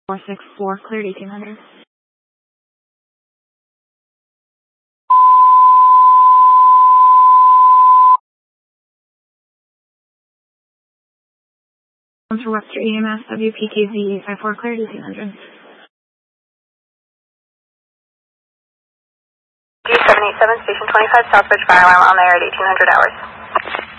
464, cleared 1800. For Webster EMS, WPKZ 854, cleared 1800. G787, Station 25, Southbridge Fire Alarm on the air at 1800 hours.